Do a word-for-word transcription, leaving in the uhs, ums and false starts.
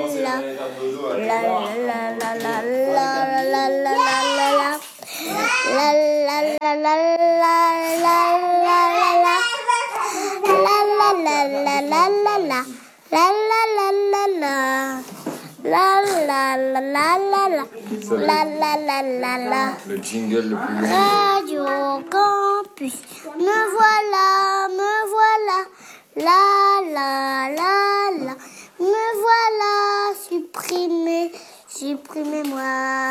la la la la la la la la la la la la la la la la La la la la la la la la la la la. Le jingle le plus long. Radio Campus, me voilà, me voilà, la la la la, me voilà, supprimez, supprimez-moi.